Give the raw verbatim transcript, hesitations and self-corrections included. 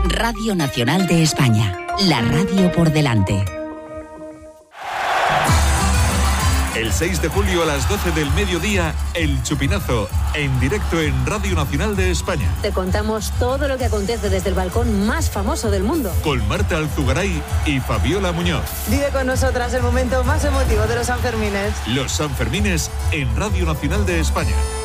Radio Nacional de España, la radio por delante. El seis de julio a las doce del mediodía, El Chupinazo, en directo en Radio Nacional de España. Te contamos todo lo que acontece desde el balcón más famoso del mundo. Con Marta Alzugaray y Fabiola Muñoz. Vive con nosotras el momento más emotivo de los Sanfermines. Los Sanfermines en Radio Nacional de España.